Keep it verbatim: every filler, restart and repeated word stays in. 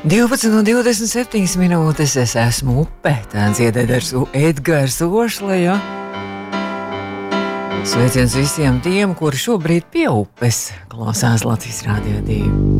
divpadsmit un divdesmit septiņas minūtes es esmu upe, tā dziedēdars Edgars Ošleja. Sveiciens visiem tiem, kuri šobrīd pie upes klausās Latvijas Rādio divi.